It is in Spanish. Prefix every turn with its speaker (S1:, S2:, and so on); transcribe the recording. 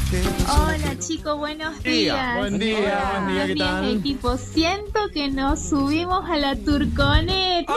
S1: Hola chicos, buenos días.
S2: Buen día, ¿qué tal?
S1: Equipo, siento que nos subimos a la turconeta.